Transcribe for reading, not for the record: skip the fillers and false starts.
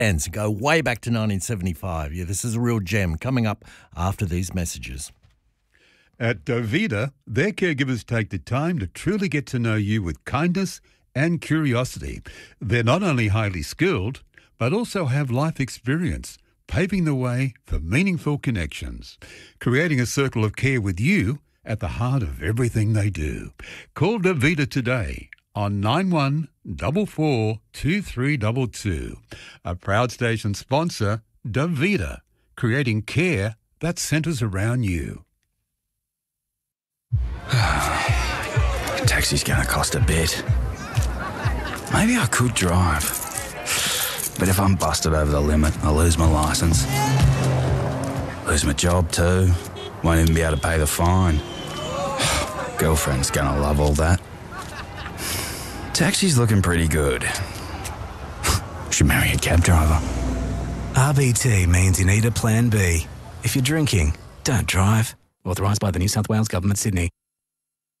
bands go way back to 1975. Yeah, this is a real gem coming up after these messages. At Dovita, their caregivers take the time to truly get to know you with kindness and curiosity. They're not only highly skilled, but also have life experience, paving the way for meaningful connections, creating a circle of care with you at the heart of everything they do. Call Dovita today on 91442322. A proud station sponsor, Dovita, creating care that centres around you. Taxi's going to cost a bit. Maybe I could drive. But if I'm busted over the limit, I'll lose my licence. Lose my job too. Won't even be able to pay the fine. Girlfriend's going to love all that. Taxi's looking pretty good. Should marry a cab driver. RBT means you need a plan B. If you're drinking, don't drive. Authorised by the New South Wales Government, Sydney.